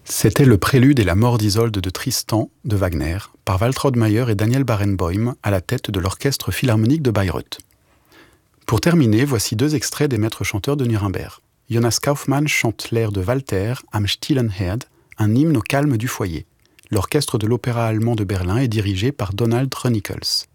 C'était le prélude et la mort d'Isolde de Tristan de Wagner par Waltraud Mayer et Daniel Barenboim à la tête de l'Orchestre philharmonique de Bayreuth. Pour terminer, voici 2 extraits des maîtres chanteurs de Nuremberg. Jonas Kaufmann chante l'air de Walter am stillen Herd, un hymne au calme du foyer. L'orchestre de l'Opéra allemand de Berlin est dirigé par Donald Rönikels.